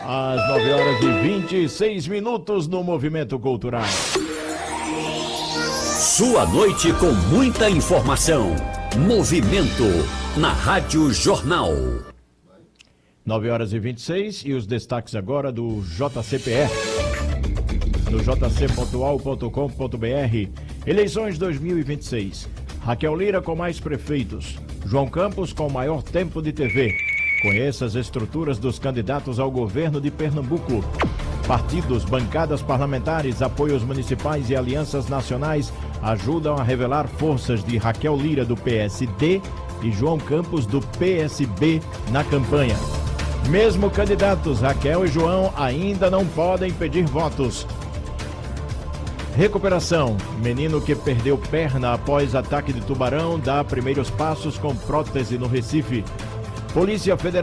Às 9h26 no Movimento Cultural. Sua noite com muita informação. Movimento na Rádio Jornal. 9h26 e os destaques agora do JCPE. No jc.al.com.br. Eleições 2026. Raquel Lira com mais prefeitos. João Campos com maior tempo de TV. Conheça as estruturas dos candidatos ao governo de Pernambuco. Partidos, bancadas parlamentares, apoios municipais e alianças nacionais ajudam a revelar forças de Raquel Lira do PSD e João Campos do PSB na campanha. Mesmo candidatos, Raquel e João ainda não podem pedir votos. Recuperação. Menino que perdeu perna após ataque de tubarão dá primeiros passos com prótese no Recife. Polícia Federal